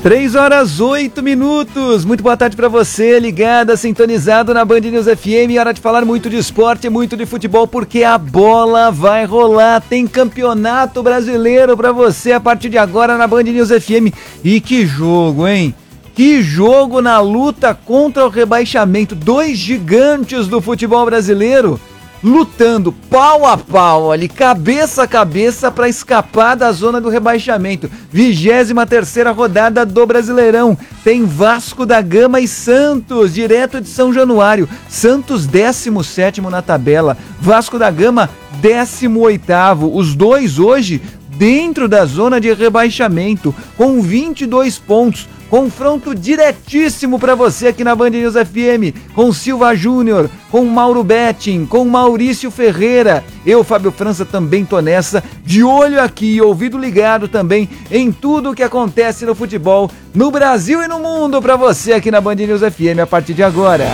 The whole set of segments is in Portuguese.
3h08. Muito boa tarde pra você, ligada, sintonizado na Band News FM. Hora de falar muito de esporte, muito de futebol, porque a bola vai rolar. Tem campeonato brasileiro pra você a partir de agora na Band News FM. E que jogo, hein? Que jogo na luta contra o rebaixamento. Dois gigantes do futebol brasileiro lutando pau a pau ali, cabeça a cabeça para escapar da zona do rebaixamento. 23ª rodada do Brasileirão. Tem Vasco da Gama e Santos, direto de São Januário. Santos 17º na tabela, Vasco da Gama 18º. Os dois hoje dentro da zona de rebaixamento, com 22 pontos. Confronto diretíssimo para você aqui na Band News FM, com Silva Júnior, com Mauro Betting, com Maurício Ferreira. Eu, Fábio França, também tô nessa, de olho aqui, ouvido ligado também em tudo o que acontece no futebol, no Brasil e no mundo, para você aqui na Band News FM a partir de agora.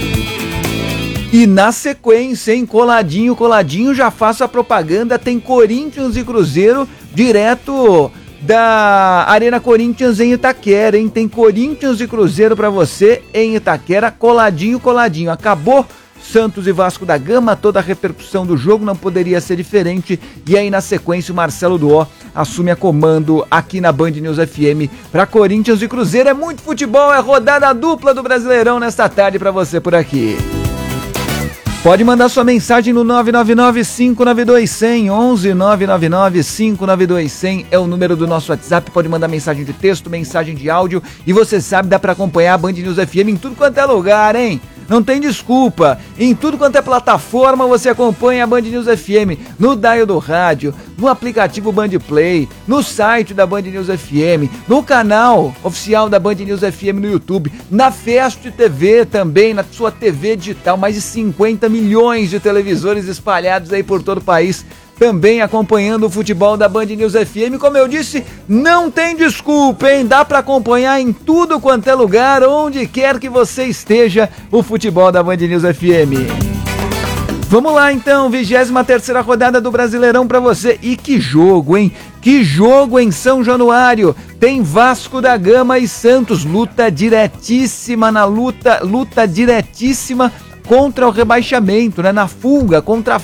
E na sequência, hein, coladinho, já faço a propaganda, tem Corinthians e Cruzeiro direto da Arena Corinthians em Itaquera, hein? Tem Corinthians e Cruzeiro pra você em Itaquera, coladinho. Acabou Santos e Vasco da Gama, toda a repercussão do jogo não poderia ser diferente. E aí na sequência o Marcelo Duó assume a comando aqui na Band News FM pra Corinthians e Cruzeiro. É muito futebol, é rodada dupla do Brasileirão nesta tarde pra você por aqui. Pode mandar sua mensagem no 999-592-100, 11-999-592-100 é o número do nosso WhatsApp. Pode mandar mensagem de texto, mensagem de áudio. E você sabe, dá pra acompanhar a Band News FM em tudo quanto é lugar, hein? Não tem desculpa. Em tudo quanto é plataforma você acompanha a Band News FM. No dial do rádio, no aplicativo Band Play, no site da Band News FM, no canal oficial da Band News FM no YouTube, na Fest TV também, na sua TV digital. Mais de 50 milhões de televisores espalhados aí por todo o país, também acompanhando o futebol da Band News FM. Como eu disse, não tem desculpa, hein? Dá pra acompanhar em tudo quanto é lugar, onde quer que você esteja, o futebol da Band News FM. Vamos lá então, 23ª rodada do Brasileirão pra você. E que jogo, hein? Que jogo em São Januário. Tem Vasco da Gama e Santos, luta diretíssima luta diretíssima contra o rebaixamento, né? Na fuga contra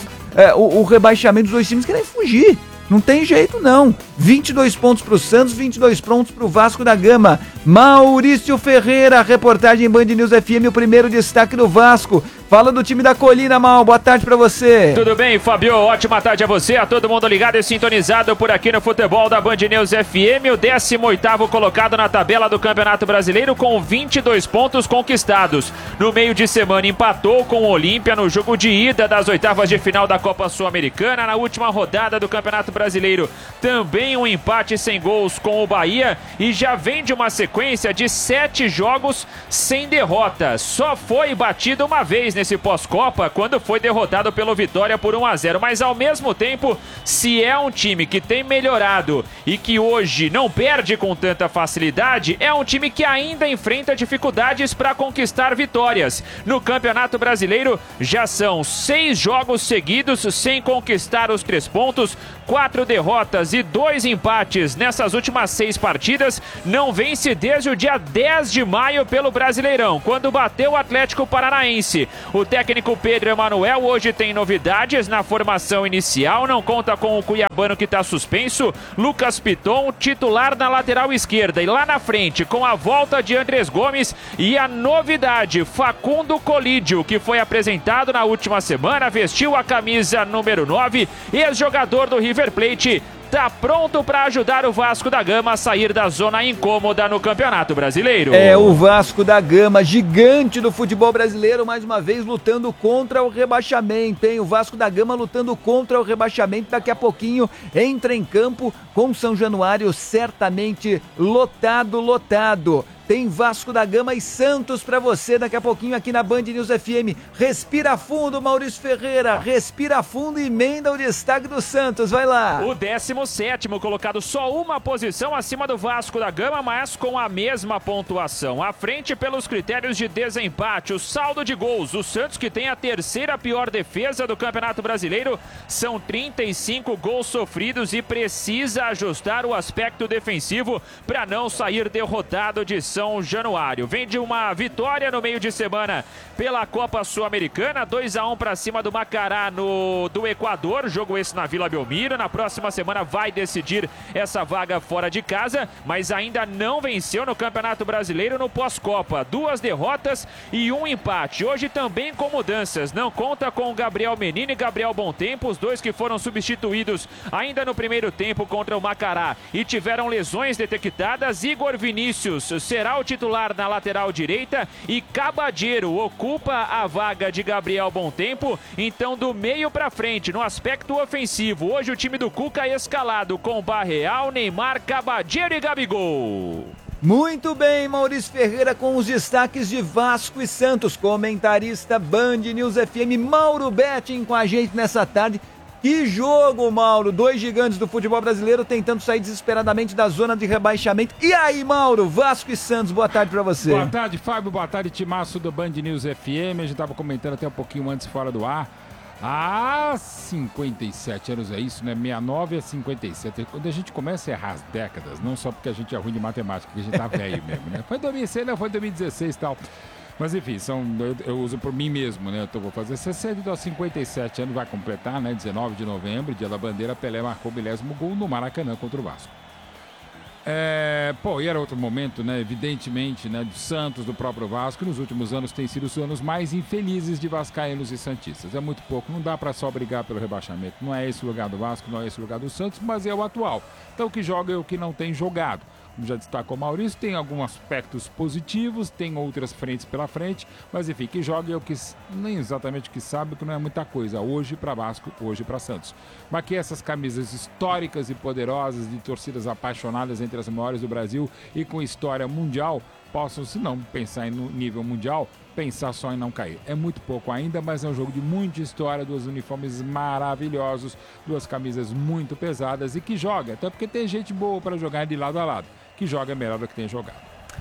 o rebaixamento. Dos dois times querem fugir, não tem jeito não. 22 pontos pro Santos, 22 pontos pro Vasco da Gama. Maurício Ferreira, reportagem Band News FM, o primeiro destaque do Vasco. Fala do time da Colina, Mal, boa tarde pra você. Tudo bem, Fabio? Ótima tarde a você, a todo mundo ligado e sintonizado por aqui no futebol da Band News FM, o 18º colocado na tabela do Campeonato Brasileiro com 22 pontos conquistados. No meio de semana empatou com o Olímpia no jogo de ida das oitavas de final da Copa Sul-Americana. Na última rodada do Campeonato Brasileiro também um empate sem gols com o Bahia e já vem de uma sequência de 7 jogos sem derrota. Só foi batido uma vez nesse pós-Copa, quando foi derrotado pelo Vitória por 1-0, mas ao mesmo tempo, se é um time que tem melhorado e que hoje não perde com tanta facilidade, é um time que ainda enfrenta dificuldades para conquistar vitórias. No Campeonato Brasileiro, já são 6 jogos seguidos sem conquistar os 3 pontos, 4 derrotas e 2 empates nessas últimas 6 partidas, não vence desde o dia 10 de maio pelo Brasileirão, quando bateu o Atlético Paranaense. O técnico Pedro Emanuel hoje tem novidades na formação inicial, não conta com o cuiabano que está suspenso, Lucas Piton, titular na lateral esquerda, e lá na frente com a volta de Andrés Gomes e a novidade, Facundo Colídio, que foi apresentado na última semana, vestiu a camisa número 9, ex-jogador do River Plate, tá pronto para ajudar o Vasco da Gama a sair da zona incômoda no Campeonato Brasileiro. É o Vasco da Gama, gigante do futebol brasileiro, mais uma vez lutando contra o rebaixamento, hein? O Vasco da Gama lutando contra o rebaixamento, daqui a pouquinho entra em campo com São Januário certamente lotado. tem Vasco da Gama e Santos pra você daqui a pouquinho aqui na Band News FM. Respira fundo, Maurício Ferreira, respira fundo e emenda o destaque do Santos, vai lá. O 17º colocado só uma posição acima do Vasco da Gama, mas com a mesma pontuação. À frente pelos critérios de desempate, o saldo de gols. O Santos, que tem a terceira pior defesa do Campeonato Brasileiro, são 35 gols sofridos e precisa ajustar o aspecto defensivo para não sair derrotado de São Januário. Vem de uma vitória no meio de semana pela Copa Sul-Americana, 2-1 para cima do Macará do Equador, jogo esse na Vila Belmiro. Na próxima semana vai decidir essa vaga fora de casa, mas ainda não venceu no Campeonato Brasileiro no pós-Copa. 2 derrotas e 1 empate. Hoje também com mudanças, não conta com Gabriel Menino e Gabriel Bontempo, os dois que foram substituídos ainda no primeiro tempo contra o Macará e tiveram lesões detectadas. Igor Vinícius será o titular na lateral direita e Cabadeiro ocupa a vaga de Gabriel Bontempo. Então, do meio para frente, no aspecto ofensivo, hoje o time do Cuca é escalado com Barreal, Neymar, Cabadeiro e Gabigol. Muito bem, Maurício Ferreira com os destaques de Vasco e Santos. Comentarista Band News FM, Mauro Betting com a gente nessa tarde. Que jogo, Mauro! 2 gigantes do futebol brasileiro tentando sair desesperadamente da zona de rebaixamento. E aí, Mauro? Vasco e Santos, boa tarde pra você. Boa tarde, Fábio. Boa tarde, timaço do Band News FM. A gente tava comentando até um pouquinho antes fora do ar. 57 anos é isso, né? 69 a 57. Quando a gente começa a errar as décadas, não só porque a gente é ruim de matemática, porque a gente tá velho mesmo, né? Foi 2006, não, foi 2016 e tal. Mas enfim, eu uso por mim mesmo, né? Eu vou fazer 60 aos 57 anos, vai completar, né? 19 de novembro, dia da bandeira, Pelé marcou o 20º gol no Maracanã contra o Vasco. E era outro momento, né? Evidentemente, né? Do Santos, do próprio Vasco, nos últimos anos tem sido os anos mais infelizes de vascaínos e santistas. É muito pouco, não dá para só brigar pelo rebaixamento. Não é esse o lugar do Vasco, não é esse o lugar do Santos, mas é o atual. Então o que joga é o que não tem jogado. Como já destacou o Maurício, tem alguns aspectos positivos, tem outras frentes pela frente, mas enfim, que joga é o que nem exatamente o que sabe, que não é muita coisa, hoje para Vasco, hoje para Santos. Mas que essas camisas históricas e poderosas, de torcidas apaixonadas entre as maiores do Brasil e com história mundial, possam, se não pensar no nível mundial, pensar só em não cair. É muito pouco ainda, mas é um jogo de muita história, 2 uniformes maravilhosos, 2 camisas muito pesadas e que joga, até porque tem gente boa para jogar de lado a lado, que joga melhor do que tem jogado.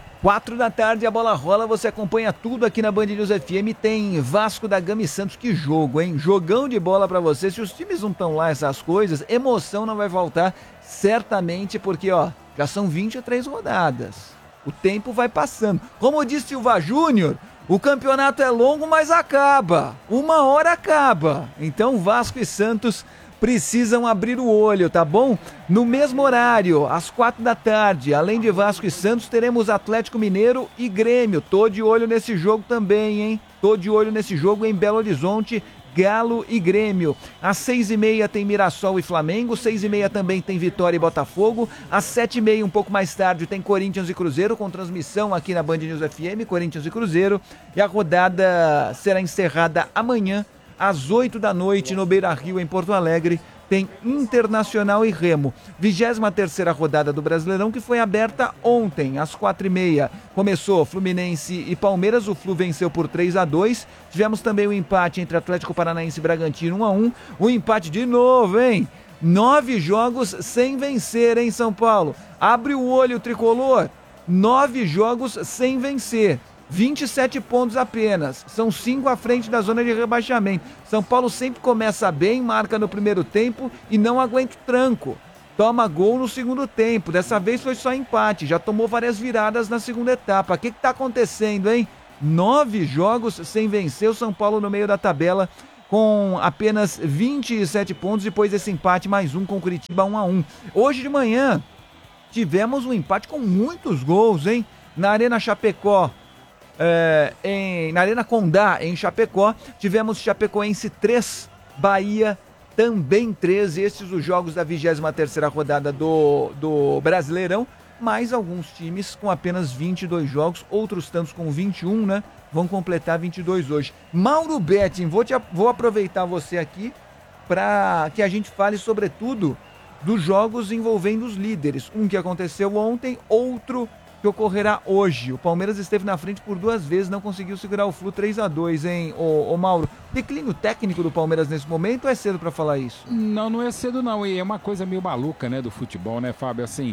4 da tarde, a bola rola, você acompanha tudo aqui na Band News FM, tem Vasco da Gama e Santos, que jogo, hein? Jogão de bola pra você, se os times não estão lá, essas coisas, emoção não vai faltar, certamente, porque, ó, já são 23 rodadas, o tempo vai passando. Como disse o Silva Júnior, o campeonato é longo, mas acaba, uma hora acaba, então Vasco e Santos precisam abrir o olho, tá bom? No mesmo horário, às 4 da tarde, além de Vasco e Santos, teremos Atlético Mineiro e Grêmio. Tô de olho nesse jogo também, hein? Tô de olho nesse jogo em Belo Horizonte, Galo e Grêmio. Às 6h30 tem Mirassol e Flamengo, 6h30 também tem Vitória e Botafogo. Às 7h30, um pouco mais tarde, tem Corinthians e Cruzeiro, com transmissão aqui na Band News FM, Corinthians e Cruzeiro. E a rodada será encerrada amanhã, às 8 da noite, no Beira-Rio, em Porto Alegre, tem Internacional e Remo. 23ª rodada do Brasileirão, que foi aberta ontem, às 4h30. Começou Fluminense e Palmeiras, o Flu venceu por 3-2. Tivemos também o empate entre Atlético Paranaense e Bragantino, 1-1. O empate de novo, hein? 9 jogos sem vencer, hein, São Paulo? Abre o olho, tricolor. 9 jogos sem vencer. 27 pontos apenas, são 5 à frente da zona de rebaixamento. São Paulo sempre começa bem, marca no primeiro tempo e não aguenta o tranco. Toma gol no segundo tempo, dessa vez foi só empate, já tomou várias viradas na segunda etapa. O que tá acontecendo, hein? 9 jogos sem vencer, o São Paulo no meio da tabela com apenas 27 pontos, depois desse empate mais um com o Curitiba 1-1. Hoje de manhã tivemos um empate com muitos gols, hein? Na Arena Chapecó, na Arena Condá, em Chapecó, tivemos Chapecoense 3, Bahia também 3, esses os jogos da 23ª rodada do Brasileirão, mais alguns times com apenas 22 jogos, outros tantos com 21, né? Vão completar 22 hoje. Mauro Betting, vou aproveitar você aqui para que a gente fale sobretudo dos jogos envolvendo os líderes. Um que aconteceu ontem, outro que ocorrerá hoje. O Palmeiras esteve na frente por 2 vezes, não conseguiu segurar o Flu 3-2, hein, ô Mauro? Declínio técnico do Palmeiras nesse momento ou é cedo pra falar isso? Não é cedo não, e é uma coisa meio maluca, né, do futebol, né, Fábio? Assim,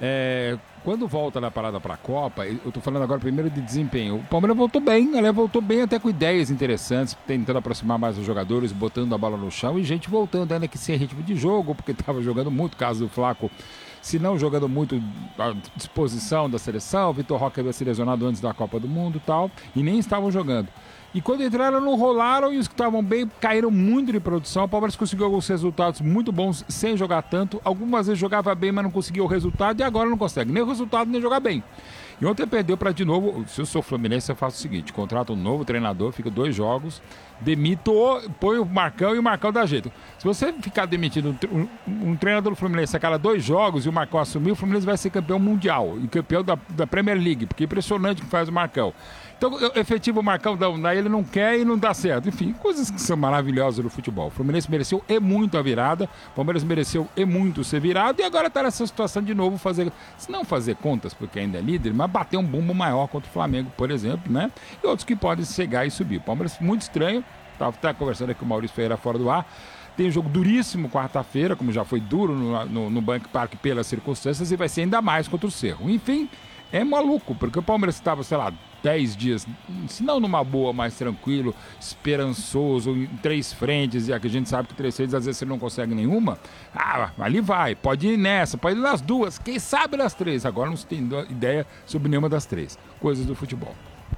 quando volta da parada pra Copa, eu tô falando agora primeiro de desempenho, o Palmeiras voltou bem, ele voltou bem até com ideias interessantes, tentando aproximar mais os jogadores, botando a bola no chão e gente voltando ainda que sem ritmo de jogo, porque tava jogando muito, caso do Flaco, se não jogando muito à disposição da seleção, o Vitor Roque havia se lesionado antes da Copa do Mundo e tal, e nem estavam jogando. E quando entraram, não rolaram, e os que estavam bem caíram muito de produção. O Palmeiras conseguiu alguns resultados muito bons sem jogar tanto. Algumas vezes jogava bem, mas não conseguia o resultado, e agora não consegue nem o resultado, nem jogar bem. E ontem perdeu para de novo. Se eu sou Fluminense, eu faço o seguinte: contrato um novo treinador, fica 2 jogos, demito, põe o Marcão e o Marcão dá jeito. Se você ficar demitindo um treinador do Fluminense a cada 2 jogos e o Marcão assumir, o Fluminense vai ser campeão mundial e campeão da Premier League, porque é impressionante o que faz o Marcão. Então, efetivo o Marcão, daí ele não quer e não dá certo. Enfim, coisas que são maravilhosas no futebol. O Fluminense mereceu muito a virada, o Palmeiras mereceu muito ser virado, e agora está nessa situação de novo, se não fazer contas, porque ainda é líder, mas bater um bumbo maior contra o Flamengo, por exemplo, né? E outros que podem chegar e subir. O Palmeiras muito estranho, estava conversando aqui com o Maurício Ferreira fora do ar. Tem um jogo duríssimo quarta-feira, como já foi duro no Banco Parque pelas circunstâncias, e vai ser ainda mais contra o Cerro. Enfim, é maluco, porque o Palmeiras estava, sei lá, 10 dias, se não numa boa, mais tranquilo, esperançoso, em 3 frentes, e aqui a gente sabe que 3 frentes às vezes você não consegue nenhuma, ali vai, pode ir nessa, pode ir nas 2, quem sabe nas 3, agora não se tem ideia sobre nenhuma das 3, coisas do futebol.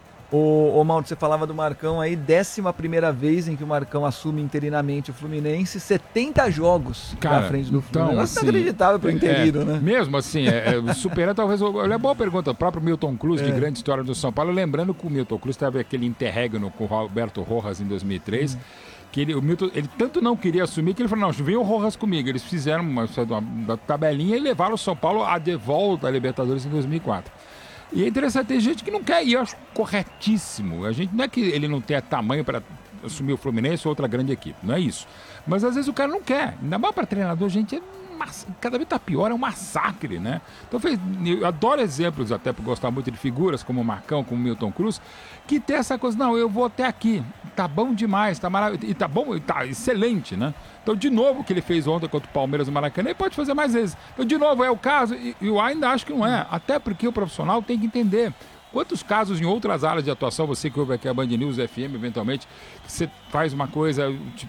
Ô Mauro, você falava do Marcão aí, 11ª vez em que o Marcão assume interinamente o Fluminense, 70 jogos na frente do Fluminense. Assim, inacreditável pro interino, né? Mesmo assim, superando talvez... Olha, boa pergunta, o próprio Milton Cruz, de grande história do São Paulo, lembrando que o Milton Cruz teve aquele interregno com o Roberto Rojas em 2003, que o Milton, ele tanto não queria assumir que ele falou, não, vem o Rojas comigo. Eles fizeram uma tabelinha e levaram o São Paulo de volta à Libertadores em 2004. E é interessante, tem gente que não quer, e eu acho corretíssimo. A gente não é que ele não tenha tamanho para assumir o Fluminense ou outra grande equipe, não é isso. Mas às vezes o cara não quer, ainda mais para treinador, gente, cada vez tá pior, é um massacre, né? Então eu adoro exemplos, até por gostar muito de figuras como o Marcão, como o Milton Cruz, que tem essa coisa, não, eu vou até aqui, tá bom demais, tá maravilhoso, e tá bom, tá excelente, né? Então, de novo, o que ele fez ontem contra o Palmeiras no Maracanã, ele pode fazer mais vezes. Então, de novo, é o caso, e eu ainda acho que não é, até porque o profissional tem que entender. Quantos casos em outras áreas de atuação, você que ouve aqui a Band News FM, eventualmente, você faz uma coisa, te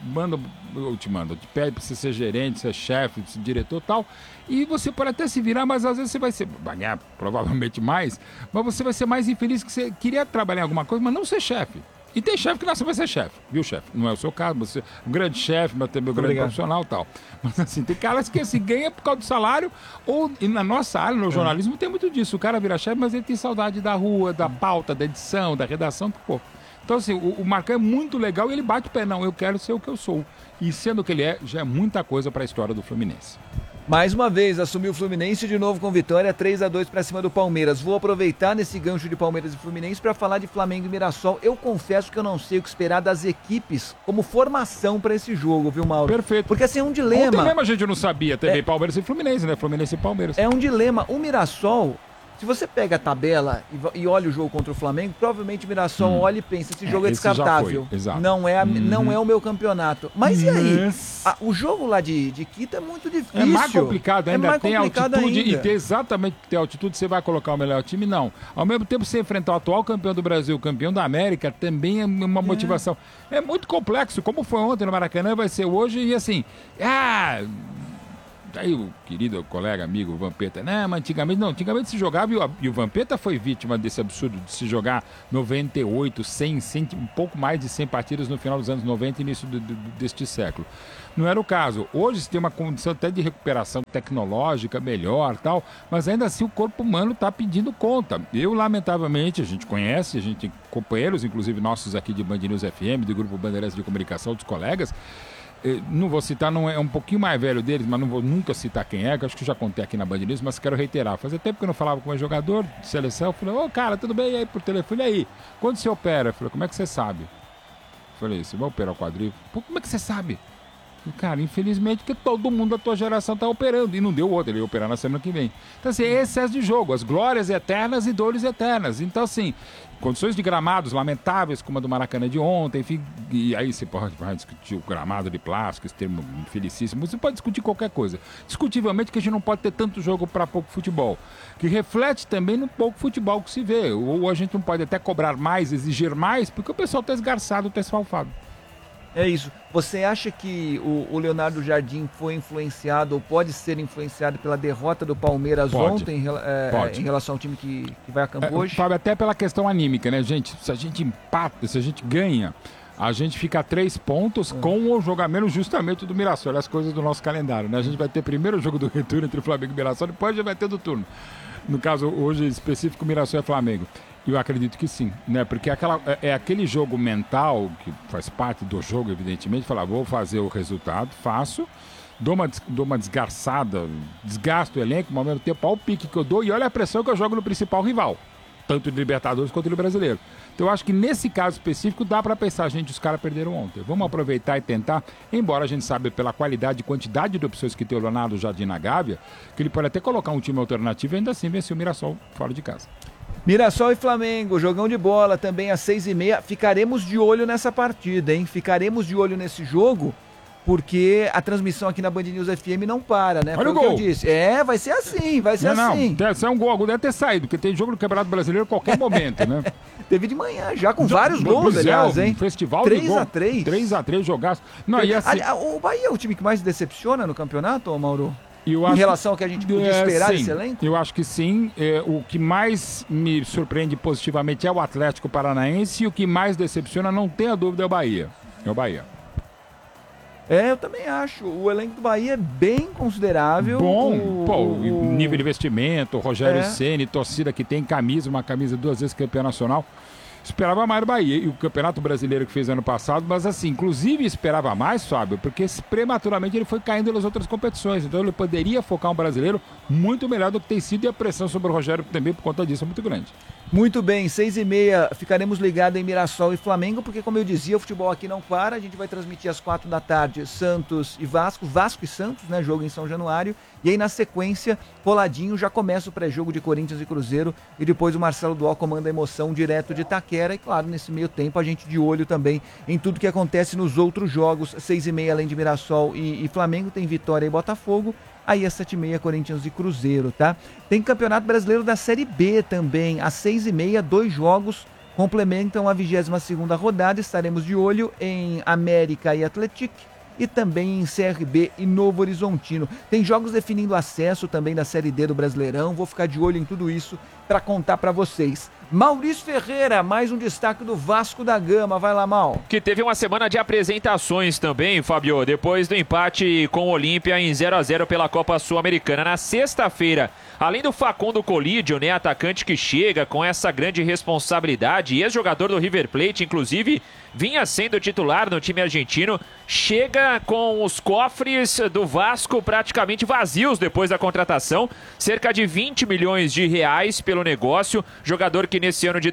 pede para você ser gerente, ser chefe, ser diretor e tal, e você pode até se virar, mas às vezes você vai ganhar provavelmente mais, mas você vai ser mais infeliz que você queria trabalhar em alguma coisa, mas não ser chefe. E tem chefe que nasceu vai ser chefe, viu, chefe? Não é o seu caso, você é um grande chefe, mas também um grande profissional e tal. Mas assim, tem caras que assim, ganha por causa do salário, e na nossa área, no jornalismo, tem muito disso. O cara vira chefe, mas ele tem saudade da rua, da pauta, da edição, da redação, pô. Então assim, o Marcão é muito legal e ele bate o pé, não, eu quero ser o que eu sou. E sendo o que ele é, já é muita coisa para a história do Fluminense. Mais uma vez, assumiu o Fluminense de novo com vitória, 3-2 para cima do Palmeiras. Vou aproveitar nesse gancho de Palmeiras e Fluminense para falar de Flamengo e Mirassol. Eu confesso que eu não sei o que esperar das equipes como formação para esse jogo, viu, Mauro? Perfeito. Porque assim, é um dilema. Ontem mesmo a gente não sabia, teve Palmeiras e Fluminense, né? Fluminense e Palmeiras. É um dilema. O Mirassol... Se você pega a tabela e olha o jogo contra o Flamengo, provavelmente o Mirassol olha e pensa, esse jogo é descartável. Não é o meu campeonato. Mas e aí? O jogo lá de Quito é muito difícil. É mais complicado, ainda tem altitude ainda. E ter exatamente ter altitude, você vai colocar o melhor time? Não. Ao mesmo tempo, você enfrentar o atual campeão do Brasil, o campeão da América, também é uma motivação. É muito complexo, como foi ontem no Maracanã, vai ser hoje, e assim... Aí o querido colega, amigo Vampeta, mas antigamente se jogava e o Vampeta foi vítima desse absurdo de se jogar 98, 100, um pouco mais de 100 partidas no final dos anos 90 e início deste século. Não era o caso. Hoje se tem uma condição até de recuperação tecnológica melhor, tal, mas ainda assim o corpo humano está pedindo conta. Eu, lamentavelmente, a gente conhece, a gente tem companheiros, inclusive nossos aqui de Band News FM, do Grupo Bandeirantes de Comunicação, dos colegas, não vou citar, não é um pouquinho mais velho deles, mas não vou nunca citar quem é, que acho que já contei aqui na Band News, mas quero reiterar. Fazia tempo que eu não falava com um jogador de seleção, eu falei, cara, tudo bem? E aí, por telefone, e aí? Quando você opera? Eu falei, como é que você sabe? Eu falei, você vai operar o quadril? Pô, como é que você sabe? Cara, infelizmente, porque todo mundo da tua geração tá operando. E não deu outro, ele ia operar na semana que vem. Então, assim, é excesso de jogo. As glórias eternas e dores eternas. Então, assim, condições de gramados lamentáveis, como a do Maracanã de ontem, enfim. E aí você pode discutir o gramado de plástico, esse termo infelicíssimo. Você pode discutir qualquer coisa. Discutivelmente que a gente não pode ter tanto jogo para pouco futebol. Que reflete também no pouco futebol que se vê. Ou a gente não pode até cobrar mais, exigir mais, porque o pessoal tá esgarçado, tá esfalfado. É isso. Você acha que o Leonardo Jardim foi influenciado ou pode ser influenciado pela derrota do Palmeiras ontem em relação ao time que vai a campo hoje? Fábio, até pela questão anímica, né, gente? Se a gente empata, se a gente ganha, a gente fica a 3 pontos com o jogamento justamente do Mirassol. Olha as coisas do nosso calendário, né? A gente vai ter primeiro o jogo do retorno entre o Flamengo e o Mirassol, depois já vai ter do turno. No caso, hoje específico, Mirassol e Flamengo. Eu acredito que sim, né? Porque aquele jogo mental, que faz parte do jogo, evidentemente, falar, vou fazer o resultado, faço, dou uma desgarçada, desgasto o elenco, mas ao mesmo tempo, olha o pique que eu dou e olha a pressão que eu jogo no principal rival, tanto de Libertadores quanto do Brasileiro. Então eu acho que nesse caso específico dá para pensar, gente, os caras perderam ontem. Vamos aproveitar e tentar, embora a gente saiba pela qualidade e quantidade de opções que tem o Leonardo Jardim na Gávea, que ele pode até colocar um time alternativo e ainda assim vencer o Mirassol fora de casa. Mirassol e Flamengo, jogão de bola também às 6h30. Ficaremos de olho nessa partida, hein? Ficaremos de olho nesse jogo, porque a transmissão aqui na Band News FM não para, né? Olha o gol. Que eu disse. Vai ser assim, vai ser assim. Não, se é um gol, deve ter saído, porque tem jogo no Campeonato Brasileiro a qualquer momento, né? Teve de manhã, já com vários gols, aliás, hein? Festival 3x3. 3x3 jogaço. Não, e assim... O Bahia é o time que mais decepciona no campeonato, Mauro? Em relação ao que a gente podia esperar desse elenco? Eu acho que sim. O que mais me surpreende positivamente é o Atlético Paranaense e o que mais decepciona, não tenha dúvida, é o Bahia. É o Bahia. Eu também acho. O elenco do Bahia é bem considerável. Bom, o nível de investimento, o Rogério Ceni, torcida que tem camisa, uma camisa 2 vezes campeão nacional. Esperava mais o Bahia e o Campeonato Brasileiro que fez ano passado, mas assim, inclusive esperava mais, Fábio, porque prematuramente ele foi caindo nas outras competições, então ele poderia focar um brasileiro muito melhor do que tem sido e a pressão sobre o Rogério também por conta disso é muito grande. Muito bem, 6h30 ficaremos ligados em Mirassol e Flamengo, porque como eu dizia, o futebol aqui não para, a gente vai transmitir às 4 da tarde Santos e Vasco e Santos, né, jogo em São Januário, e aí na sequência, coladinho, já começa o pré-jogo de Corinthians e Cruzeiro, e depois o Marcelo Dual comanda a emoção direto de Itaquera, e claro, nesse meio tempo a gente de olho também em tudo que acontece nos outros jogos, 6h30 além de Mirassol e Flamengo, tem Vitória e Botafogo, aí às 7h30 Corinthians e Cruzeiro, tá? Tem Campeonato Brasileiro da Série B também, às 6h30, 2 jogos complementam a 22ª rodada, estaremos de olho em América e Atlético e também em CRB e Novo Horizontino. Tem jogos definindo acesso também da Série D do Brasileirão, vou ficar de olho em tudo isso para contar para vocês. Maurício Ferreira, mais um destaque do Vasco da Gama, vai lá, Mal. Que teve uma semana de apresentações também, Fábio, depois do empate com o Olímpia em 0x0 pela Copa Sul-Americana. Na sexta-feira, além do Facundo Colídio, né, atacante que chega com essa grande responsabilidade, ex-jogador do River Plate, inclusive, vinha sendo titular no time argentino, chega com os cofres do Vasco praticamente vazios depois da contratação, cerca de 20 milhões de reais pelo negócio, jogador que nesse ano de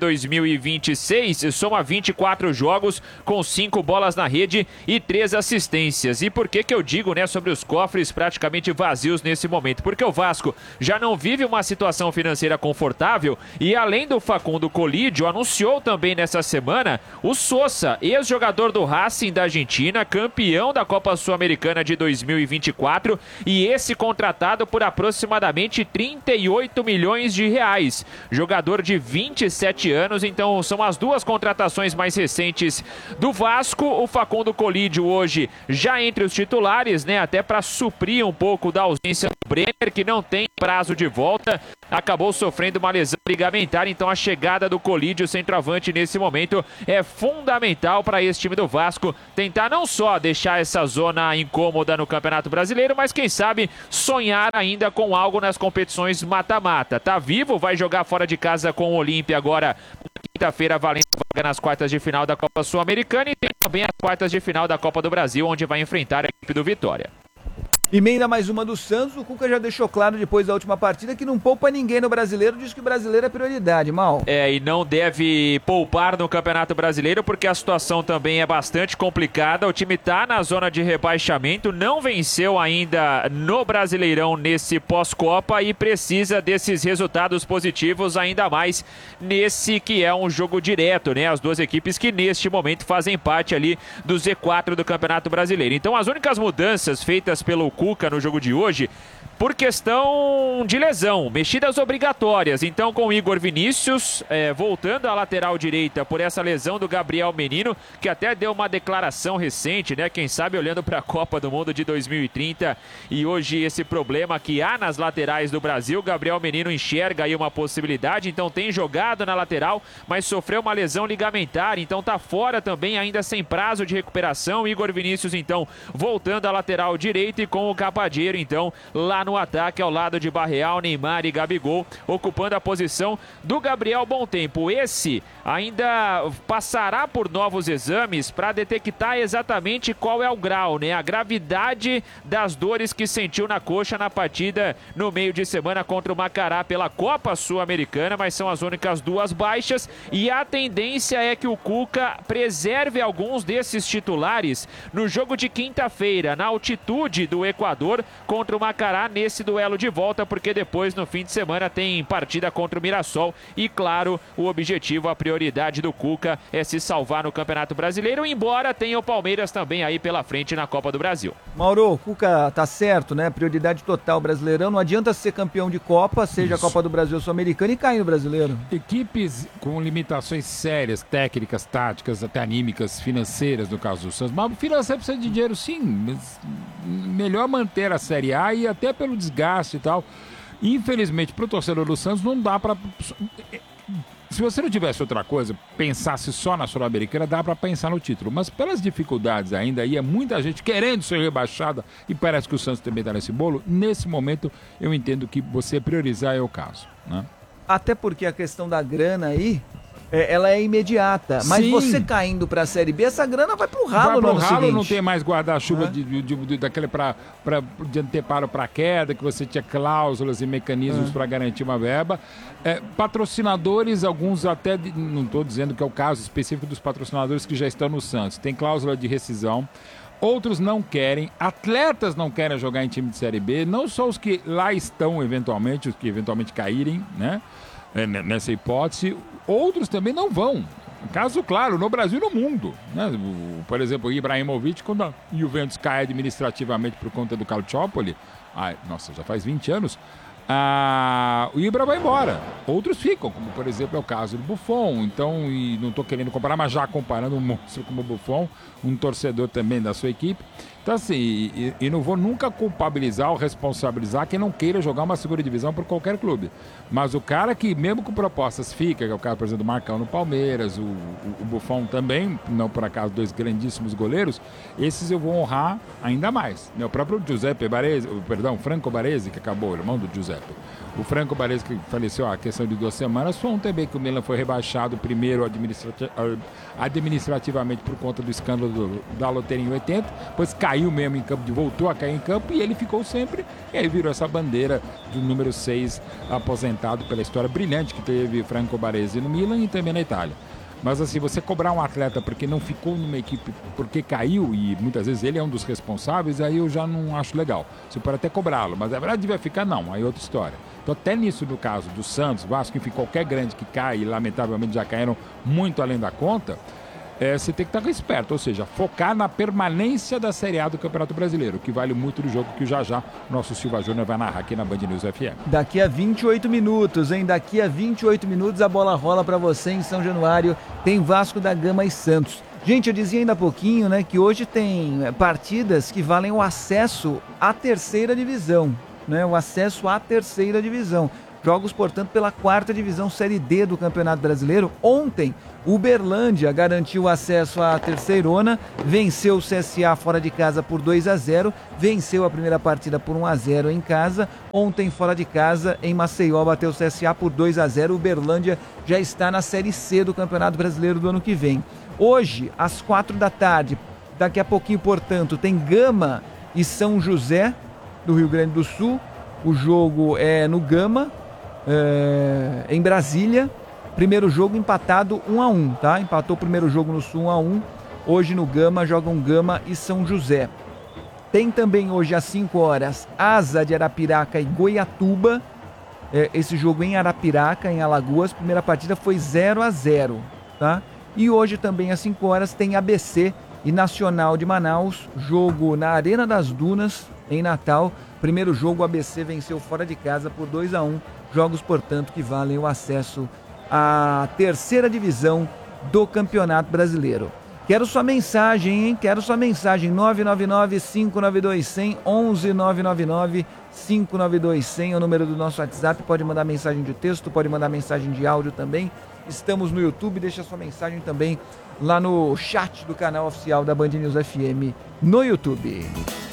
2026 soma 24 jogos com 5 bolas na rede e 3 assistências. E por que eu digo, né, sobre os cofres praticamente vazios nesse momento? Porque o Vasco já não vive uma situação financeira confortável e além do Facundo Colídio, anunciou também nessa semana o Sosa, ex-jogador do Racing da Argentina, campeão da Copa Sul-Americana de 2024 e esse contratado por aproximadamente 38 milhões de reais. Jogador de 27 anos, então são as duas contratações mais recentes do Vasco. O Facundo Colídio hoje já entre os titulares, né, até para suprir um pouco da ausência do Brenner, que não tem prazo de volta, acabou sofrendo uma lesão ligamentar, então a chegada do Colídio, centroavante, nesse momento é fundamental para esse time do Vasco tentar não só deixar essa zona incômoda no Campeonato Brasileiro, mas quem sabe sonhar ainda com algo nas competições mata-mata. Tá vivo, vai jogar fora de casa com o Olímpia agora na quinta-feira, valendo vaga nas quartas de final da Copa Sul-Americana e tem também as quartas de final da Copa do Brasil, onde vai enfrentar a equipe do Vitória. Emenda mais uma do Santos, o Cuca já deixou claro depois da última partida que não poupa ninguém no Brasileiro, diz que o Brasileiro é prioridade, Mal. E não deve poupar no Campeonato Brasileiro porque a situação também é bastante complicada. O time tá na zona de rebaixamento, não venceu ainda no Brasileirão nesse pós-Copa e precisa desses resultados positivos, ainda mais nesse que é um jogo direto, né? As duas equipes que neste momento fazem parte ali do Z4 do Campeonato Brasileiro. Então as únicas mudanças feitas pelo Cuca no jogo de hoje, por questão de lesão, mexidas obrigatórias. Então com o Igor Vinícius voltando à lateral direita por essa lesão do Gabriel Menino, que até deu uma declaração recente, né? Quem sabe olhando para a Copa do Mundo de 2030 e hoje esse problema que há nas laterais do Brasil, Gabriel Menino enxerga aí uma possibilidade, então tem jogado na lateral, mas sofreu uma lesão ligamentar, então tá fora também, ainda sem prazo de recuperação. Igor Vinícius então voltando à lateral direita e com o Capadeiro então lá no ataque ao lado de Barreal, Neymar e Gabigol, ocupando a posição do Gabriel Bontempo. Esse ainda passará por novos exames para detectar exatamente qual é o grau, né? A gravidade das dores que sentiu na coxa na partida no meio de semana contra o Macará pela Copa Sul-Americana, mas são as únicas duas baixas e a tendência é que o Cuca preserve alguns desses titulares no jogo de quinta-feira, na altitude do Equador contra o Macará, nesse duelo de volta, porque depois no fim de semana tem partida contra o Mirassol e claro, o objetivo, a prioridade do Cuca é se salvar no Campeonato Brasileiro, embora tenha o Palmeiras também aí pela frente na Copa do Brasil. Mauro, o Cuca tá certo, né? Prioridade total Brasileirão, não adianta ser campeão de Copa, seja a Copa do Brasil ou Sul-Americana e cair no Brasileiro. Equipes com limitações sérias, técnicas, táticas, até anímicas, financeiras, no caso do Santos, mas financeiro precisa de dinheiro sim, mas melhor manter a Série A e até pelo desgaste e tal. Infelizmente, para o torcedor do Santos, não dá para... Se você não tivesse outra coisa, pensasse só na Sul-Americana, dá para pensar no título. Mas pelas dificuldades ainda, e é muita gente querendo ser rebaixada, e parece que o Santos também está nesse bolo, nesse momento eu entendo que você priorizar é o caso, né? Até porque a questão da grana aí, ela é imediata. Mas Sim. Você caindo pra Série B, essa grana vai pro ralo no ano seguinte. Não tem mais guarda-chuva daquele de anteparo para queda, que você tinha cláusulas e mecanismos para garantir uma verba. Patrocinadores, alguns até, não estou dizendo que é o caso específico dos patrocinadores que já estão no Santos, tem cláusula de rescisão. Outros não querem, atletas não querem jogar em time de Série B, não só os que lá estão eventualmente, os que eventualmente caírem, né? Nessa hipótese, outros também não vão. Caso claro, no Brasil e no mundo, né? Por exemplo, o Ibrahimovic, quando a Juventus cai administrativamente por conta do Calciopoli, nossa, já faz 20 anos, o Ibra vai embora. Outros ficam, como por exemplo é o caso do Buffon. Então, e não estou querendo comparar, mas já comparando um monstro como o Buffon, um torcedor também da sua equipe. Então assim, e não vou nunca culpabilizar ou responsabilizar quem não queira jogar uma segunda divisão por qualquer clube. Mas o cara que, mesmo com propostas fica, que é o caso, por exemplo, do Marcão no Palmeiras, o Buffon também, não por acaso dois grandíssimos goleiros, esses eu vou honrar ainda mais. O próprio Franco Baresi, que acabou, o irmão do Giuseppe. O Franco Baresi, que faleceu há questão de 2 semanas, foi um também que o Milan foi rebaixado primeiro administrativamente por conta do escândalo da loteria em 80, depois caiu mesmo em campo, voltou a cair em campo e ele ficou sempre, e aí virou essa bandeira do número 6 aposentado pela história brilhante que teve Franco Baresi no Milan e também na Itália. Mas assim, você cobrar um atleta porque não ficou numa equipe, porque caiu, e muitas vezes ele é um dos responsáveis, aí eu já não acho legal. Você pode até cobrá-lo, mas a verdade devia ficar, não, aí é outra história. Então até nisso, no caso do Santos, Vasco, enfim, qualquer grande que cai, e lamentavelmente já caíram muito além da conta, você tem que estar esperto, ou seja, focar na permanência da Série A do Campeonato Brasileiro, que vale muito do jogo que já o nosso Silva Júnior vai narrar aqui na Band News FM. Daqui a 28 minutos, hein? Daqui a 28 minutos a bola rola para você em São Januário, tem Vasco da Gama e Santos. Gente, eu dizia ainda há pouquinho, né, que hoje tem partidas que valem o acesso à terceira divisão, né? O acesso à terceira divisão. Jogos, portanto, pela 4ª divisão Série D do Campeonato Brasileiro. Ontem, o Uberlândia garantiu acesso à terceirona, venceu o CSA fora de casa por 2-0, venceu a primeira partida por 1-0 em casa. Ontem, fora de casa, em Maceió, bateu o CSA por 2-0. O Uberlândia já está na Série C do Campeonato Brasileiro do ano que vem. Hoje, às 4 da tarde, daqui a pouquinho, portanto, tem Gama e São José, do Rio Grande do Sul. O jogo é no Gama, em Brasília. Primeiro jogo empatado 1-1, tá? Empatou o primeiro jogo no Sul 1-1. Hoje no Gama jogam Gama e São José. Tem também hoje às 5 horas Asa de Arapiraca e Goiatuba. Esse jogo em Arapiraca, em Alagoas. Primeira partida foi 0-0, tá? E hoje também às 5 horas tem ABC e Nacional de Manaus. Jogo na Arena das Dunas, em Natal. Primeiro jogo, o ABC venceu fora de casa por 2-1. Jogos, portanto, que valem o acesso à terceira divisão do Campeonato Brasileiro. Quero sua mensagem, hein? Quero sua mensagem. 999-592-100, 11-999-592-100 é o número do nosso WhatsApp. Pode mandar mensagem de texto, pode mandar mensagem de áudio também. Estamos no YouTube, deixa sua mensagem também lá no chat do canal oficial da Band News FM no YouTube.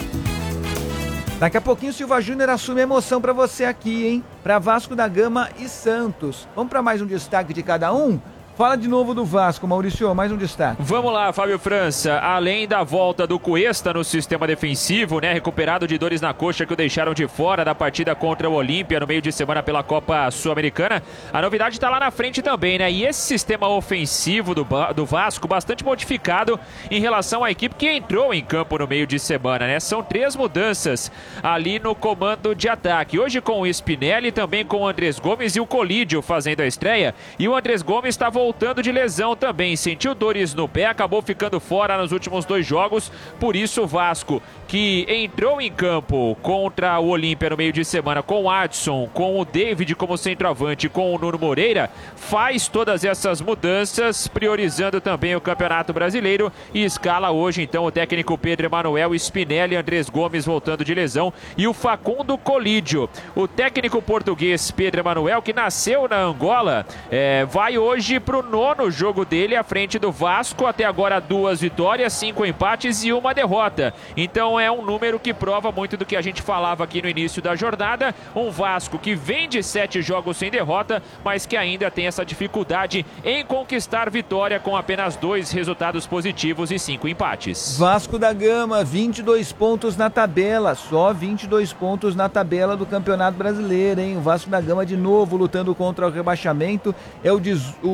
Daqui a pouquinho o Silva Júnior assume a emoção para você aqui, hein? Para Vasco da Gama e Santos. Vamos para mais um destaque de cada um? Fala de novo do Vasco, Maurício, mais um destaque. Vamos lá, Fábio França. Além da volta do Cuesta no sistema defensivo, né? Recuperado de dores na coxa que o deixaram de fora da partida contra o Olímpia no meio de semana pela Copa Sul-Americana. A novidade está lá na frente também, né? E esse sistema ofensivo do Vasco, bastante modificado em relação à equipe que entrou em campo no meio de semana, né? São 3 mudanças ali no comando de ataque. Hoje com o Spinelli, também com o Andrés Gomes e o Colídio fazendo a estreia. E o Andrés Gomes está voltando de lesão também, sentiu dores no pé, acabou ficando fora nos últimos 2 jogos, por isso o Vasco, que entrou em campo contra o Olímpia no meio de semana com o Adson, com o David como centroavante, com o Nuno Moreira, faz todas essas mudanças, priorizando também o Campeonato Brasileiro e escala hoje então o técnico Pedro Emanuel, Spinelli, Andrés Gomes voltando de lesão e o Facundo Colídio. O técnico português Pedro Emanuel, que nasceu na Angola, vai hoje para o 9º jogo dele à frente do Vasco, até agora 2 vitórias, 5 empates e 1 derrota. Então é um número que prova muito do que a gente falava aqui no início da jornada, um Vasco que vem de 7 jogos sem derrota, mas que ainda tem essa dificuldade em conquistar vitória com apenas 2 resultados positivos e 5 empates. Vasco da Gama, 22 pontos na tabela, só 22 pontos na tabela do Campeonato Brasileiro, hein? O Vasco da Gama de novo lutando contra o rebaixamento, é o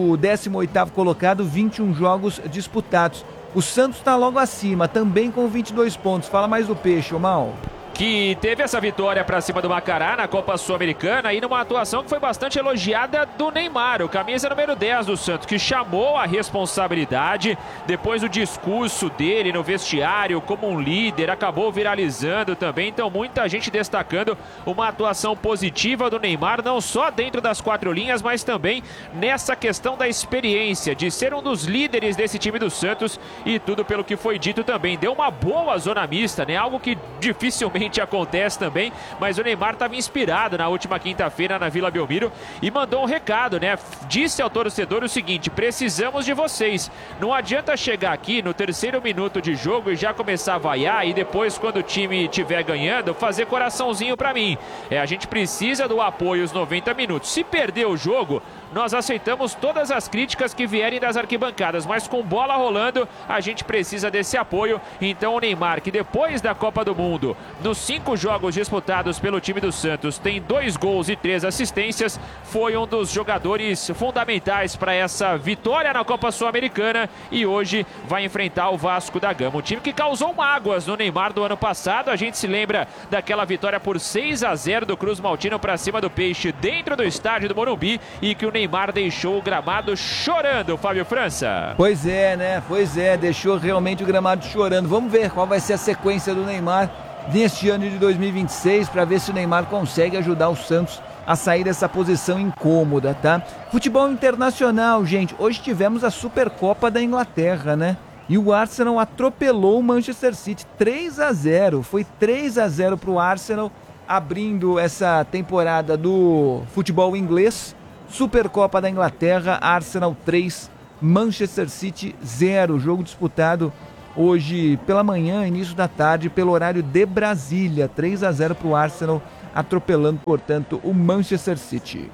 18º colocado, 21 jogos disputados. O Santos está logo acima, também com 22 pontos. Fala mais do Peixe, ô Mal. Que teve essa vitória para cima do Macará na Copa Sul-Americana e numa atuação que foi bastante elogiada do Neymar, o camisa número 10 do Santos, que chamou a responsabilidade depois do discurso dele no vestiário como um líder, acabou viralizando também, então muita gente destacando uma atuação positiva do Neymar, não só dentro das 4 linhas, mas também nessa questão da experiência, de ser um dos líderes desse time do Santos e tudo pelo que foi dito também, deu uma boa zona mista, né? Algo que dificilmente acontece também, mas o Neymar estava inspirado na última quinta-feira na Vila Belmiro e mandou um recado, né? Disse ao torcedor o seguinte: precisamos de vocês, não adianta chegar aqui no 3º minuto de jogo e já começar a vaiar e depois, quando o time estiver ganhando, fazer coraçãozinho para mim. A gente precisa do apoio os 90 minutos. Se perder o jogo, nós aceitamos todas as críticas que vierem das arquibancadas, mas com bola rolando, a gente precisa desse apoio. Então o Neymar, que depois da Copa do Mundo, nos 5 jogos disputados pelo time do Santos, tem 2 gols e 3 assistências, foi um dos jogadores fundamentais para essa vitória na Copa Sul-Americana e hoje vai enfrentar o Vasco da Gama, um time que causou mágoas no Neymar do ano passado. A gente se lembra daquela vitória por 6-0 do Cruz Maltino para cima do Peixe dentro do estádio do Morumbi e que o Neymar deixou o gramado chorando, Fábio França. Pois é, né? Pois é, deixou realmente o gramado chorando. Vamos ver qual vai ser a sequência do Neymar neste ano de 2026, para ver se o Neymar consegue ajudar o Santos a sair dessa posição incômoda, tá? Futebol internacional, gente. Hoje tivemos a Supercopa da Inglaterra, né? E o Arsenal atropelou o Manchester City 3-0. Foi 3-0 para o Arsenal, abrindo essa temporada do futebol inglês. Supercopa da Inglaterra, Arsenal 3, Manchester City 0. Jogo disputado hoje pela manhã, início da tarde, pelo horário de Brasília. 3-0 para o Arsenal, atropelando, portanto, o Manchester City.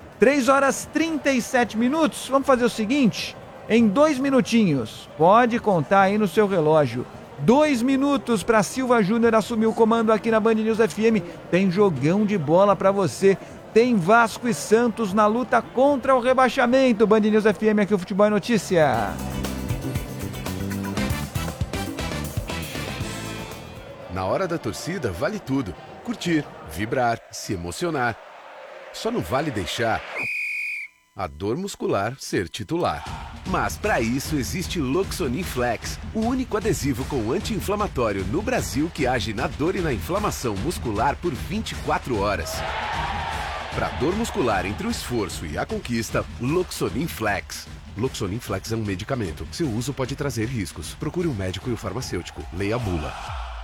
3h37. Vamos fazer o seguinte, em 2 minutinhos, pode contar aí no seu relógio. 2 minutos para Silva Júnior assumir o comando aqui na Band News FM. Tem jogão de bola para você. Tem Vasco e Santos na luta contra o rebaixamento. Band News FM, aqui o Futebol é Notícia. Na hora da torcida vale tudo. Curtir, vibrar, se emocionar. Só não vale deixar a dor muscular ser titular. Mas para isso existe Loxonin Flex, o único adesivo com anti-inflamatório no Brasil que age na dor e na inflamação muscular por 24 horas. Para dor muscular entre o esforço e a conquista, Loxonin Flex. Loxonin Flex é um medicamento. Seu uso pode trazer riscos. Procure um médico e o farmacêutico. Leia a bula.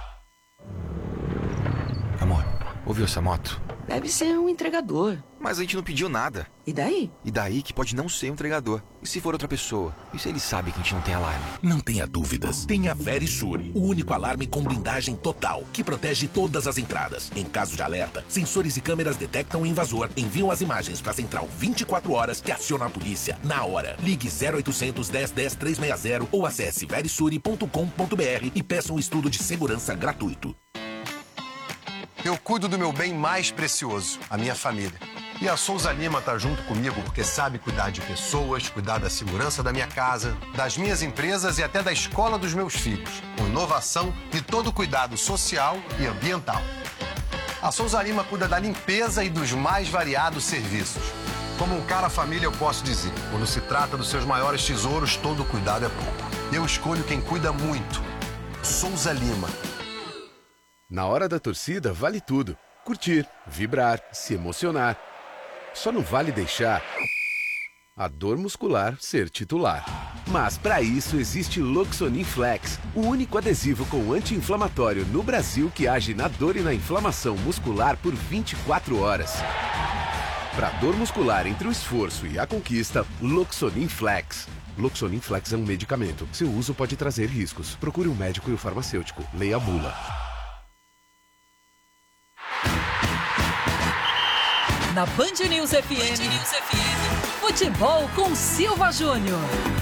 Amor, ouviu essa moto? Deve ser um entregador. Mas a gente não pediu nada. E daí? E daí que pode não ser um entregador. E se for outra pessoa? E se ele sabe que a gente não tem alarme? Não tenha dúvidas. Tenha Verisure, o único alarme com blindagem total, que protege todas as entradas. Em caso de alerta, sensores e câmeras detectam o invasor, enviam as imagens para a central 24 horas que aciona a polícia na hora. Ligue 0800 10 10 360 ou acesse verisure.com.br e peça um estudo de segurança gratuito. Eu cuido do meu bem mais precioso, a minha família. E a Souza Lima tá junto comigo porque sabe cuidar de pessoas, cuidar da segurança da minha casa, das minhas empresas e até da escola dos meus filhos, com inovação e todo cuidado social e ambiental. A Souza Lima cuida da limpeza e dos mais variados serviços. Como um cara família, eu posso dizer, quando se trata dos seus maiores tesouros, todo cuidado é pouco. Eu escolho quem cuida muito. Souza Lima. Na hora da torcida vale tudo. Curtir, vibrar, se emocionar. Só não vale deixar a dor muscular ser titular. Mas para isso existe Loxonin Flex, o único adesivo com anti-inflamatório no Brasil que age na dor e na inflamação muscular por 24 horas. Para dor muscular entre o esforço e a conquista, Loxonin Flex. Loxonin Flex é um medicamento. Seu uso pode trazer riscos. Procure um médico e o farmacêutico. Leia a bula. Na Band News FM, futebol com Silva Júnior.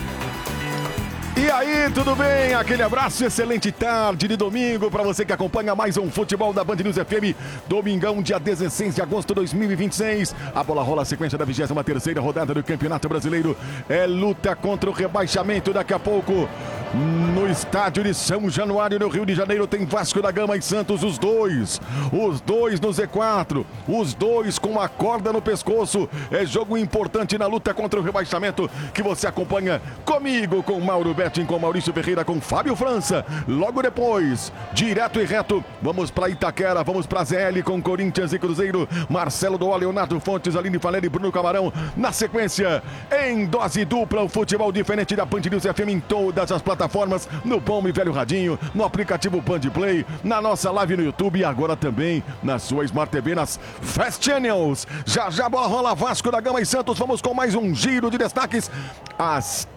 E aí, tudo bem? Aquele abraço, excelente tarde de domingo para você que acompanha mais um futebol da Band News FM. Domingão, dia 16 de agosto de 2026. A bola rola a sequência da 23ª rodada do Campeonato Brasileiro. É luta contra o rebaixamento daqui a pouco. No estádio de São Januário, no Rio de Janeiro, tem Vasco da Gama e Santos, os dois no Z4, os dois com a corda no pescoço. É jogo importante na luta contra o rebaixamento que você acompanha comigo, com Mauro Betting, com Maurício Ferreira, com Fábio França. Logo depois, direto e reto, vamos para Itaquera, vamos para ZL com Corinthians e Cruzeiro. Marcelo Doá, Leonardo Fontes, Aline Faleri e Bruno Camarão. Na sequência, em dose dupla, o futebol diferente da Band News FM em todas as plataformas, no bom e velho radinho, no aplicativo Band Play, na nossa live no YouTube e agora também na sua Smart TV, nas Fast Channels. Já bola rola, Vasco da Gama e Santos. Vamos com mais um giro de destaques às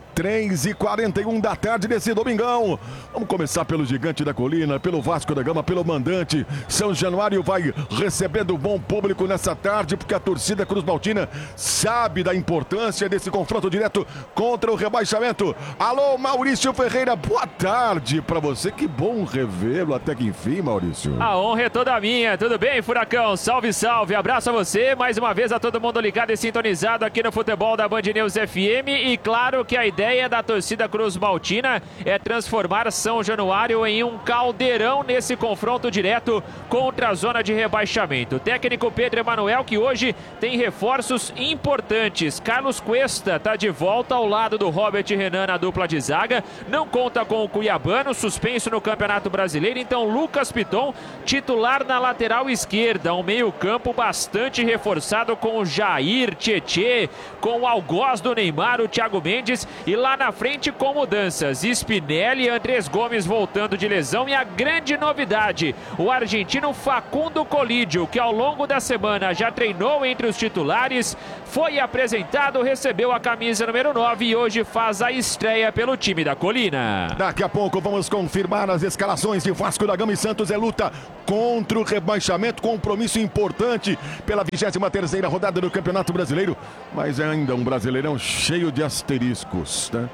3h41 da tarde desse domingão. Vamos começar pelo Gigante da Colina, pelo Vasco da Gama, pelo mandante. São Januário vai recebendo bom público nessa tarde, porque a torcida Cruz Maltina sabe da importância desse confronto direto contra o rebaixamento. Alô, Maurício Ferreira, boa tarde pra você. Que bom revê-lo até que enfim, Maurício. A honra é toda minha. Tudo bem, Furacão? Salve, salve. Abraço a você. Mais uma vez a todo mundo ligado e sintonizado aqui no futebol da Band News FM. E claro que a ideia da torcida Cruz Maltina é transformar São Januário em um caldeirão nesse confronto direto contra a zona de rebaixamento. O técnico Pedro Emanuel, que hoje tem reforços importantes. Carlos Cuesta está de volta ao lado do Robert Renan na dupla de zaga. Não conta com o Cuiabano, suspenso no Campeonato Brasileiro. Então Lucas Piton, titular na lateral esquerda. Um meio-campo bastante reforçado com o Jair, Tietê, com o algoz do Neymar, o Thiago Mendes. E lá na frente com mudanças, Spinelli e Andrés Gomes voltando de lesão. E a grande novidade, o argentino Facundo Colídio, que ao longo da semana já treinou entre os titulares, foi apresentado, recebeu a camisa número 9 e hoje faz a estreia pelo time da Colina. Daqui a pouco vamos confirmar as escalações de Vasco da Gama e Santos. É luta contra o rebaixamento, compromisso importante pela 23ª rodada do Campeonato Brasileiro, mas é ainda um Brasileirão cheio de asteriscos, né?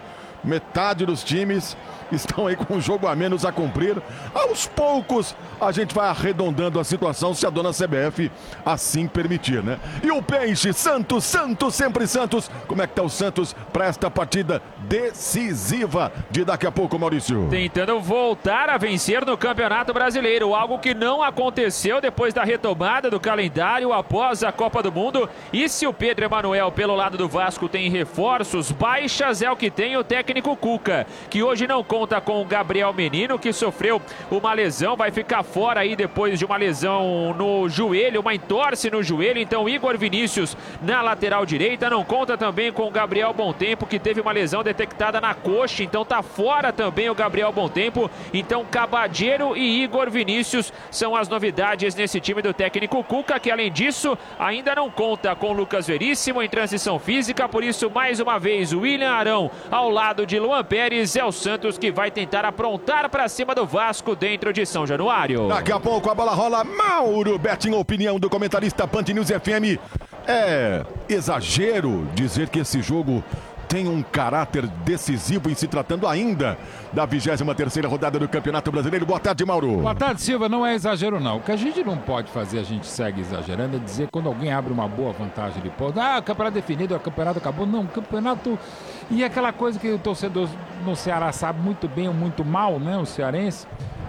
Metade dos times estão aí com um jogo a menos a cumprir. Aos poucos a gente vai arredondando a situação, se a dona CBF assim permitir, né? E o Peixe, Santos, sempre Santos. Como é que tá o Santos para esta partida decisiva de daqui a pouco, Maurício? Tentando voltar a vencer no Campeonato Brasileiro, algo que não aconteceu depois da retomada do calendário após a Copa do Mundo. E se o Pedro Emanuel, pelo lado do Vasco, tem reforços, baixas é o que tem o técnico Cuca, que hoje não conta com o Gabriel Menino, que sofreu uma lesão, vai ficar fora aí depois de uma lesão no joelho, uma entorse no joelho. Então Igor Vinícius na lateral direita, não conta também com o Gabriel Bontempo, que teve uma lesão detectada na coxa, então tá fora também o Gabriel Bontempo. Então Cabadeiro e Igor Vinícius são as novidades nesse time do técnico Cuca, que além disso ainda não conta com o Lucas Veríssimo em transição física. Por isso, mais uma vez, o William Arão ao lado de Luan Pérez. É o Santos que vai tentar aprontar para cima do Vasco dentro de São Januário. Daqui a pouco a bola rola. Mauro Betting, opinião do comentarista Band News FM. É exagero dizer que esse jogo tem um caráter decisivo em se tratando ainda da 23ª rodada do Campeonato Brasileiro. Boa tarde, Mauro. Boa tarde, Silva. Não é exagero, não. O que a gente não pode fazer, a gente segue exagerando, é dizer quando alguém abre uma boa vantagem de pontos. O campeonato definido, o campeonato acabou. Não, o campeonato... E aquela coisa que o torcedor no Ceará sabe muito bem ou muito mal, né? O cearense.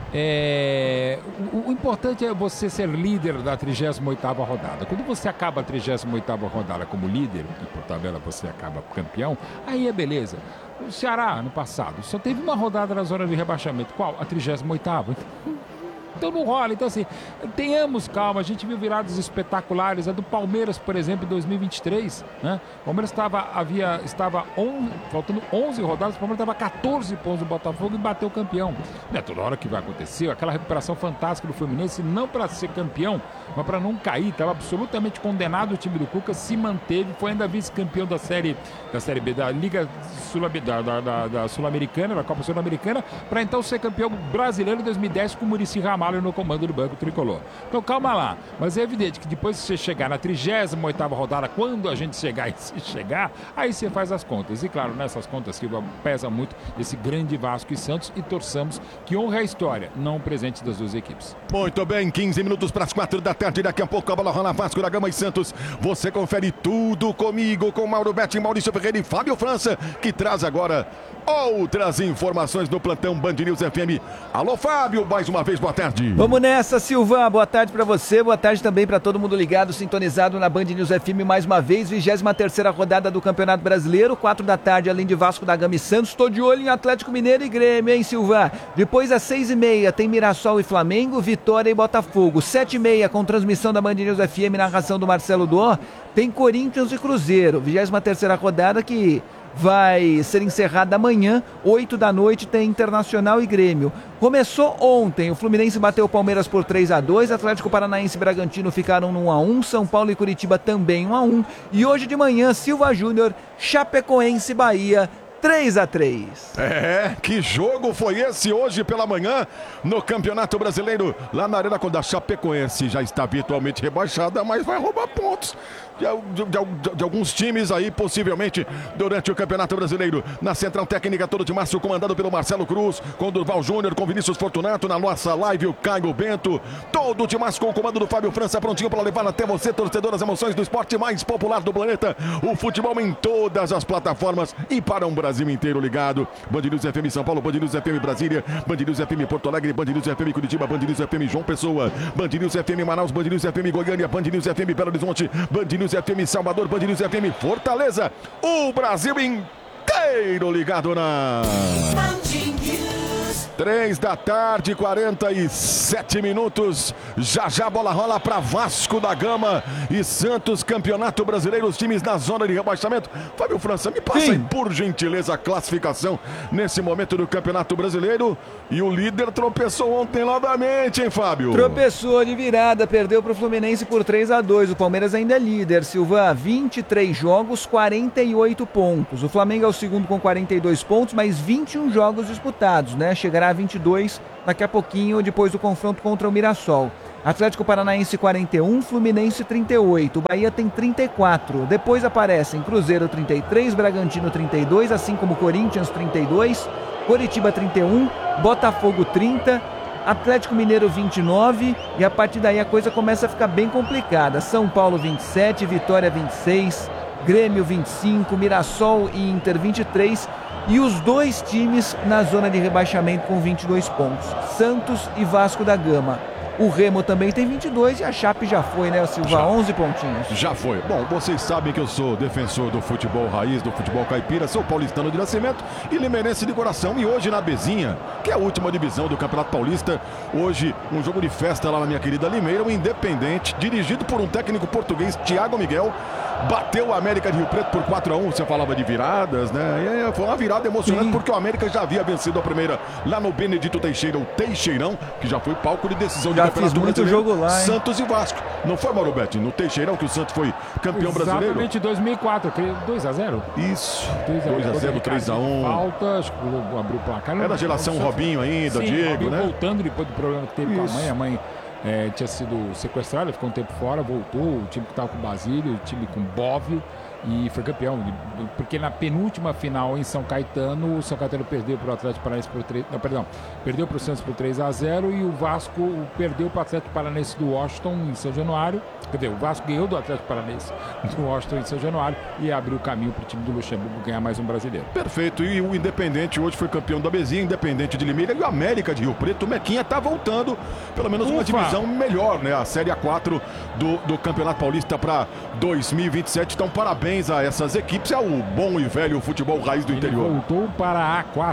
O importante é você ser líder da 38ª rodada. Quando você acaba a 38ª rodada como líder, e por tabela você acaba campeão, aí é beleza. O Ceará, no passado, só teve uma rodada na zona de rebaixamento. Qual? A 38ª. Então não rola. Então assim, tenhamos calma. A gente viu viradas espetaculares. A do Palmeiras, por exemplo, em 2023, né? O Palmeiras faltando 11 rodadas, o Palmeiras estava 14 pontos do Botafogo e bateu o campeão. Não é toda hora que vai acontecer. Aquela recuperação fantástica do Fluminense, não para ser campeão, mas para não cair. Estava absolutamente condenado o time do Cuca, se manteve, foi ainda vice-campeão da Série B, da Liga Sul-Americana, da Copa Sul-Americana, para então ser campeão brasileiro em 2010 com o Muricy Ramalho no comando do Banco Tricolor. Então calma lá, mas é evidente que depois que você chegar na 38ª rodada, quando a gente chegar e se chegar, aí você faz as contas. E claro, nessas contas que pesa muito esse grande Vasco e Santos, e torçamos que honre a história, não o presente das duas equipes. Muito bem, 15 minutos para as 4 da tarde, daqui a pouco a bola rola. Vasco da Gama e Santos. Você confere tudo comigo, com Mauro Betting, Maurício Ferreira e Fábio França, que traz agora outras informações do plantão Band News FM. Alô, Fábio, mais uma vez, boa tarde. Vamos nessa, Silvão. Boa tarde pra você, boa tarde também pra todo mundo ligado, sintonizado na Band News FM mais uma vez. 23ª rodada do Campeonato Brasileiro, 4 da tarde, além de Vasco da Gama e Santos. Tô de olho em Atlético Mineiro e Grêmio, hein, Silvão? Depois às 6h30 tem Mirassol e Flamengo, Vitória e Botafogo. 7h30 com transmissão da Band News FM, narração do Marcelo Dó, tem Corinthians e Cruzeiro. 23ª rodada que vai ser encerrada amanhã, 8 da noite, tem Internacional e Grêmio. Começou ontem, o Fluminense bateu o Palmeiras por 3-2, Atlético Paranaense e Bragantino ficaram no 1-1, São Paulo e Curitiba também 1-1, e hoje de manhã, Silva Júnior, Chapecoense e Bahia, 3-3. Que jogo foi esse hoje pela manhã no Campeonato Brasileiro, lá na Arena, quando a Chapecoense já está virtualmente rebaixada, mas vai roubar pontos de alguns times aí, possivelmente, durante o Campeonato Brasileiro. Na Central Técnica, todo de março, comandado pelo Marcelo Cruz, com Durval Júnior, com Vinícius Fortunato, na nossa live, o Caio Bento, todo de março com o comando do Fábio França, prontinho para levar até você, torcedor, as emoções do esporte mais popular do planeta, o futebol em todas as plataformas e para um Brasil inteiro ligado. Band News FM São Paulo, Band News FM Brasília, Band News FM Porto Alegre, Band News FM Curitiba, Band News FM João Pessoa, Band News FM Manaus, Band News FM Goiânia, Band News FM Belo Horizonte, Band News FM Salvador, Band News FM Fortaleza, o Brasil inteiro ligado na 3 da tarde, 47 minutos. Já a bola rola para Vasco da Gama e Santos, Campeonato Brasileiro, os times na zona de rebaixamento. Fábio França, me passa aí, por gentileza, a classificação nesse momento do Campeonato Brasileiro. E o líder tropeçou ontem novamente, hein, Fábio? Tropeçou de virada, perdeu para o Fluminense por 3-2. O Palmeiras ainda é líder, Silva, 23 jogos, 48 pontos. O Flamengo é o segundo com 42 pontos, mas 21 jogos disputados, né? Chegará a 22 daqui a pouquinho, depois do confronto contra o Mirassol. Atlético Paranaense 41, Fluminense 38, Bahia tem 34. Depois aparecem Cruzeiro 33, Bragantino 32, assim como Corinthians 32, Coritiba 31, Botafogo 30, Atlético Mineiro 29 e a partir daí a coisa começa a ficar bem complicada. São Paulo 27, Vitória 26, Grêmio 25, Mirassol e Inter 23 e os dois times na zona de rebaixamento com 22 pontos, Santos e Vasco da Gama. O Remo também tem 22 e a Chape já foi, né, Silva? Já. 11 pontinhos. Já foi. Bom, vocês sabem que eu sou defensor do futebol raiz, do futebol caipira, sou paulistano de nascimento e limeirense de coração. E hoje na Bezinha, que é a última divisão do Campeonato Paulista, hoje um jogo de festa lá na minha querida Limeira, o Independente, dirigido por um técnico português, Thiago Miguel, bateu o América de Rio Preto por 4-1. Você falava de viradas, né? Foi uma virada emocionante. Sim. Porque o América já havia vencido a primeira lá no Benedito Teixeira, o Teixeirão, que já foi palco de decisão de Campeonato Brasileiro. Jogo lá, Santos e Vasco. Não foi, Mauro Betti? No Teixeirão que o Santos foi campeão brasileiro? Exatamente, 2004, 2-0. Isso. 2-0, 3-1. Falta, acho que abriu o placar. Era a geração Robinho ainda, sim, Diego, Robinho, né? Voltando depois do problema que teve com a mãe. A mãe tinha sido sequestrada, ficou um tempo fora, voltou. O time que estava com o Basílio, o time com o Bove. E foi campeão, porque na penúltima final em São Caetano, o São Caetano perdeu para o Atlético Paranaense por 3... Não, perdão, perdeu para o Santos por 3-0 e o Vasco perdeu para o Atlético Paranaense do Washington em São Januário. Quer dizer, o Vasco ganhou do Atlético Paranaense do Washington em São Januário e abriu o caminho para o time do Luxemburgo ganhar mais um brasileiro. Perfeito, e o Independente hoje foi campeão da Bezinha, Independente de Limeira e o América de Rio Preto. O Mequinha está voltando, pelo menos uma divisão melhor, né? A Série A4 do Campeonato Paulista para 2027. Então, parabéns a essas equipes, é o bom e velho futebol raiz do interior. Ele voltou para A4.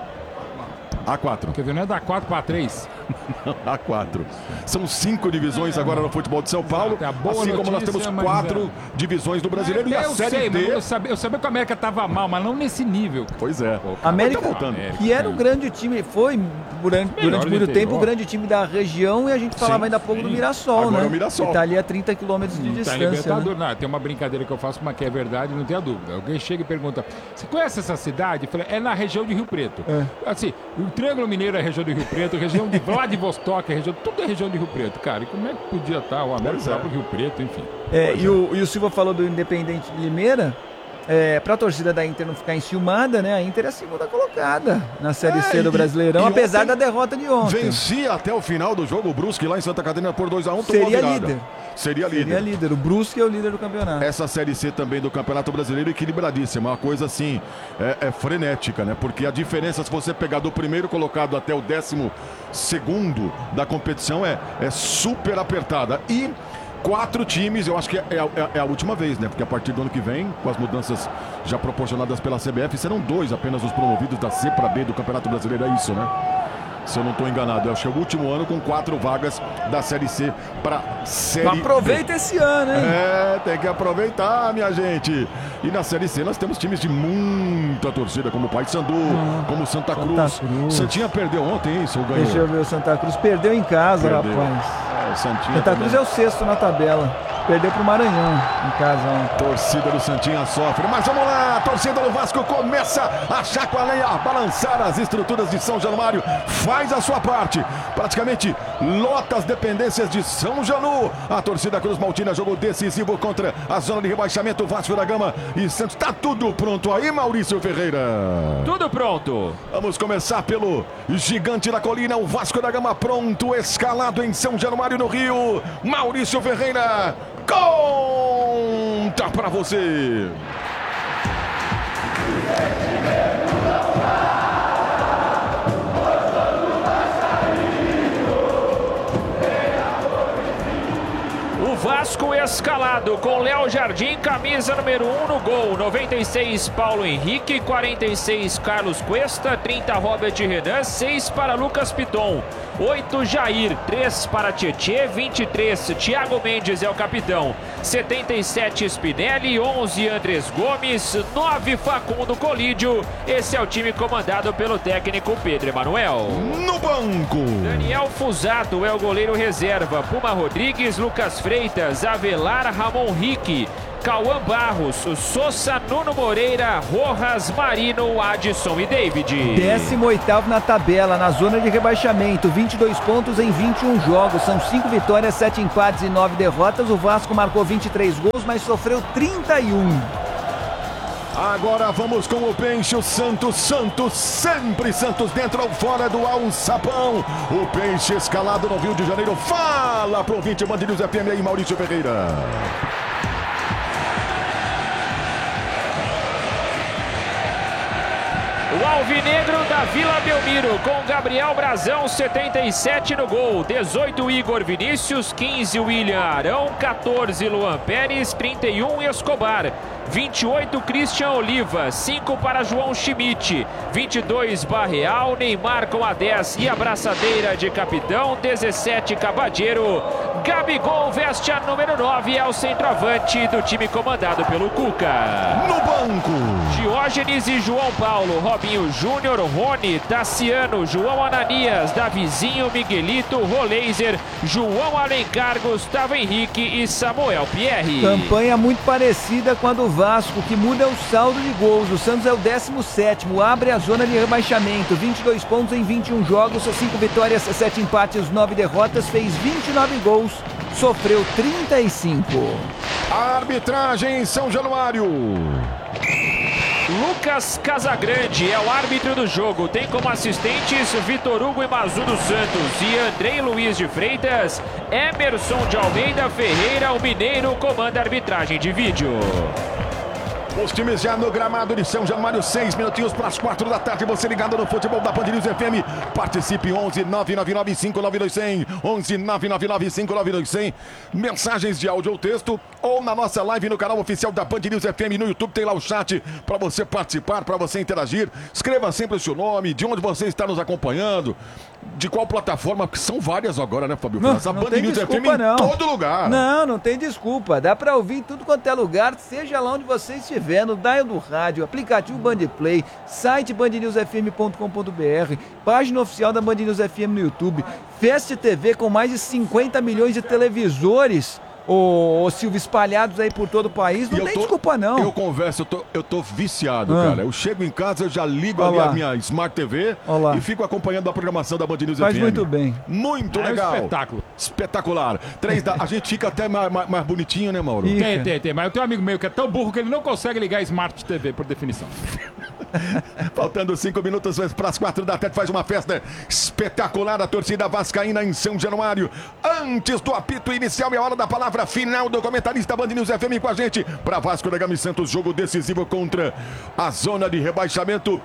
A4. Quer dizer, não é da 4 para 3. A4. São 5 divisões agora no futebol de São Paulo. Assim como nós temos 4 divisões do brasileiro e a Série D. Eu sabia que a América estava mal, mas não nesse nível. Pois é. América, que era um grande time, foi durante muito tempo o grande time da região e a gente falava ainda há pouco do Mirassol, agora né? O Mirassol. Que tá ali a 30 quilômetros de distância. Né? Não, tem uma brincadeira que eu faço, mas que é verdade, não tenha dúvida. Alguém chega e pergunta, você conhece essa cidade? Eu falei, é na região de Rio Preto. Assim, o Triângulo Mineiro é a região de Rio Preto, a região de Vladivostok, tudo é região de Rio Preto, cara. E como é que podia estar o América lá pro Rio Preto, enfim. E o Silva falou do Independente de Limeira. Para a torcida da Inter não ficar enciumada, né? A Inter é a segunda colocada na Série C do Brasileirão, apesar da derrota de ontem. Vencia até o final do jogo o Brusque lá em Santa Catarina por 2-1. Seria líder. Seria líder. O Brusque é o líder do campeonato. Essa Série C também do Campeonato Brasileiro equilibradíssima. Uma coisa assim, frenética, né? Porque a diferença, se você pegar do primeiro colocado até o 12º da competição, é super apertada. E 4 times, eu acho que é a última vez, né? Porque a partir do ano que vem, com as mudanças já proporcionadas pela CBF, serão 2 apenas os promovidos da C para B do Campeonato Brasileiro. É isso, né? Se eu não estou enganado, eu acho que é o último ano com 4 vagas da Série C para Série B. Aproveita esse ano, hein? Tem que aproveitar, minha gente. E na Série C nós temos times de muita torcida, como o Paysandu, como Santa Cruz. Santinha perdeu ontem, isso? Ganhou? Deixa eu ver, o Santa Cruz perdeu em casa, rapaz. Santa Cruz é o 6º na tabela. Perdeu pro Maranhão em casa ontem. Torcida do Santinha sofre. Mas vamos lá, a torcida do Vasco começa a chacoalhar, a balançar as estruturas de São Januário. Faz a sua parte. Praticamente lota as dependências de São Janu. A torcida Cruz Maltina, jogo decisivo contra a zona de rebaixamento. Vasco da Gama e Santos. Tá tudo pronto aí, Maurício Ferreira? Tudo pronto. Vamos começar pelo Gigante da Colina. O Vasco da Gama pronto, escalado em São Januário, no Rio. Maurício Ferreira conta pra você. O Vasco escalado com Léo Jardim, camisa número 1 no gol, 96 Paulo Henrique, 46 Carlos Cuesta, 30 Robert Renan, 6 para Lucas Piton, 8 Jair, 3 para Tietê, 23 Thiago Mendes é o capitão, 77 Spinelli, 11 Andrés Gomes, 9 Facundo Colídio. Esse é o time comandado pelo técnico Pedro Emanuel. No banco, Daniel Fusato é o goleiro reserva, Puma Rodrigues, Lucas Freitas, Avelar, Ramon Rique, Cauã Barros, Sousa, Nuno Moreira, Rojas, Marino, Adson e David. 18º na tabela, na zona de rebaixamento, 22 pontos em 21 jogos, são 5 vitórias, 7 empates e 9 derrotas. O Vasco marcou 23 gols, mas sofreu 31. Agora vamos com o Peixe, o Santos, sempre Santos dentro ou fora do Alçapão. O Peixe escalado no Rio de Janeiro. Fala pro ouvinte Band News FM aí, Maurício Ferreira. O alvinegro da Vila Belmiro com Gabriel Brazão, 77 no gol, 18 Igor Vinícius, 15 William Arão, 14 Luan Pérez, 31 Escobar, 28 Christian Oliva, 5 para João Schmidt, 22 Barreal, Neymar com a 10 e a braçadeira de capitão, 17 Cabadeiro, Gabigol veste a número 9, é o centroavante do time comandado pelo Cuca. No banco, Diógenes e João Paulo, Robinho Júnior, Rony, Tassiano, João Ananias, Davizinho, Miguelito, Roleiser, João Alencar, Gustavo Henrique e Samuel Pierre. Campanha muito parecida com a do Vasco, que muda o saldo de gols. O Santos é o 17º, abre a zona de rebaixamento, 22 pontos em 21 jogos, 5 vitórias, 7 empates, 9 derrotas, fez 29 gols, sofreu 35. A arbitragem em São Januário. Lucas Casagrande é o árbitro do jogo. Tem como assistentes Vitor Hugo e Mazu dos Santos e Andrei Luiz de Freitas. Emerson de Almeida Ferreira, o mineiro, comanda a arbitragem de vídeo. Os times já no gramado de São Januário, 6 minutinhos para as 4 da tarde. Você ligado no futebol da Band News FM. Participe 11 999 592100. 11 999 592100. Mensagens de áudio ou texto ou na nossa live no canal oficial da Band News FM no YouTube. Tem lá o chat para você participar, para você interagir. Escreva sempre o seu nome, de onde você está nos acompanhando, de qual plataforma, porque são várias agora, né, Fábio França? A Band News FM em todo lugar. Não tem desculpa. Dá pra ouvir em tudo quanto é lugar, seja lá onde você estiver, no dial do rádio, aplicativo Bandplay, site bandnewsfm.com.br, página oficial da Band News FM no YouTube, Fest TV com mais de 50 milhões de televisores, ô Silvio, espalhados aí por todo o país. Não tem desculpa, não. Eu converso, eu tô viciado, cara. Eu chego em casa, eu já ligo ali a minha Smart TV e fico acompanhando a programação da Band News FM. Faz muito bem. Muito legal. É um espetáculo. Espetacular. A gente fica até mais bonitinho, né, Mauro? Tem. Mas eu tenho um amigo meu que é tão burro que ele não consegue ligar a Smart TV, por definição. Faltando 5 minutos para as 4 da tarde, faz uma festa espetacular a torcida vascaína em São Januário. Antes do apito inicial, é hora da palavra final do comentarista Band News FM com a gente para Vasco da Gama e Santos, jogo decisivo contra a zona de rebaixamento.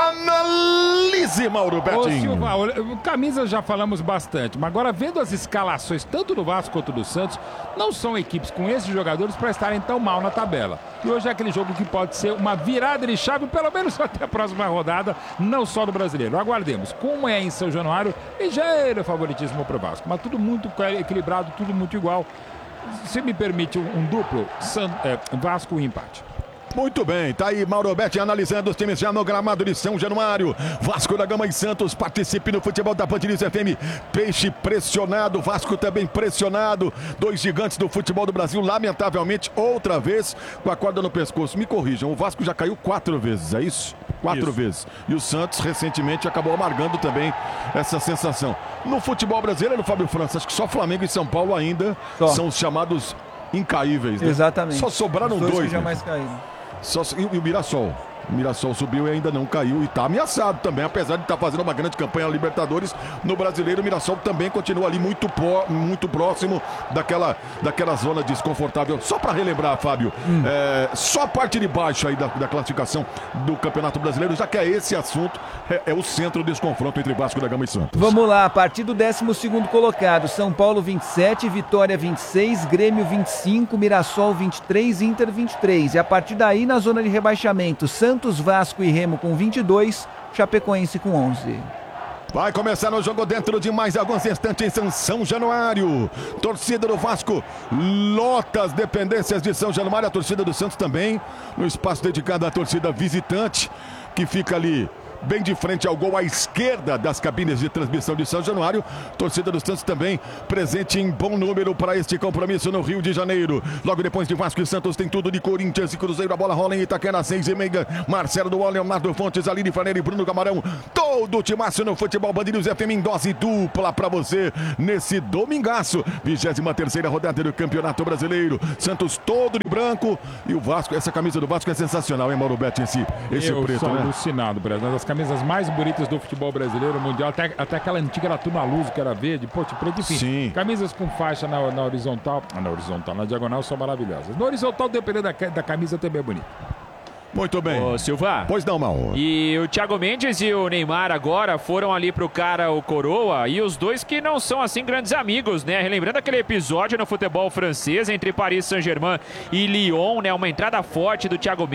Analise, Mauro Betinho. Ô, Silva, camisa já falamos bastante, mas agora vendo as escalações tanto do Vasco quanto do Santos, não são equipes com esses jogadores para estarem tão mal na tabela. E hoje é aquele jogo que pode ser uma virada de chave, pelo menos até a próxima rodada, não só do Brasileiro. Aguardemos. Como é em São Januário, ligeiro favoritismo para o Vasco, mas tudo muito equilibrado, tudo muito igual. Se me permite um duplo, Vasco e empate. Muito bem, tá aí Mauro Betti analisando os times já no gramado de São Januário. Vasco da Gama e Santos, participe no futebol da Band News FM. Peixe pressionado, Vasco também pressionado. Dois gigantes do futebol do Brasil, lamentavelmente, outra vez com a corda no pescoço. Me corrijam, o Vasco já caiu 4 vezes, é isso? 4 vezes. E o Santos, recentemente, acabou amargando também essa sensação. No futebol brasileiro, Fábio França, acho que só Flamengo e São Paulo ainda são os chamados incaíveis, né? Exatamente. Só sobraram dois dois. Que jamais caíram. E o Mirassol. O Mirassol subiu e ainda não caiu e está ameaçado também, apesar de estar fazendo uma grande campanha na Libertadores. No Brasileiro, o Mirassol também continua ali muito próximo daquela zona desconfortável. Só para relembrar, Fábio, só a parte de baixo aí da classificação do Campeonato Brasileiro, já que é esse assunto, é o centro desse confronto entre Vasco da Gama e Santos. Vamos lá, a partir do 12º colocado, São Paulo 27, Vitória 26, Grêmio 25, Mirassol 23, Inter 23. E a partir daí, na zona de rebaixamento, Santos, Vasco e Remo com 22, Chapecoense com 11. Vai começar o jogo dentro de mais alguns instantes em São Januário. Torcida do Vasco lota as dependências de São Januário. A torcida do Santos também, no espaço dedicado à torcida visitante, que fica ali bem de frente ao gol à esquerda das cabines de transmissão de São Januário. Torcida do Santos também presente em bom número para este compromisso no Rio de Janeiro. Logo depois de Vasco e Santos tem tudo de Corinthians e Cruzeiro. A bola rola em Itaquera, 6h30. Marcelo Dual, Leonardo Fontes, Aline Faneira e Bruno Camarão. Todo o timaço no futebol Band News FM em dose dupla para você nesse domingaço. 23ª rodada do Campeonato Brasileiro. Santos todo de branco e o Vasco, essa camisa do Vasco é sensacional, hein, Mauro Betti? Esse preto, sou né? alucinado, Brasil. Uma das camisas mais bonitas do futebol brasileiro, mundial. Até aquela antiga era Tuna Luz, que era verde, preto, enfim. Sim. Camisas com faixa na horizontal. Na diagonal são maravilhosas. No horizontal, dependendo da camisa, também é bonito. Muito bem. Ô, Silva. Pois não, Mauro. E o Thiago Mendes e o Neymar agora foram ali pro cara, o Coroa, e os dois que não são assim grandes amigos, né? Relembrando aquele episódio no futebol francês entre Paris Saint-Germain e Lyon, né? Uma entrada forte do Thiago Mendes.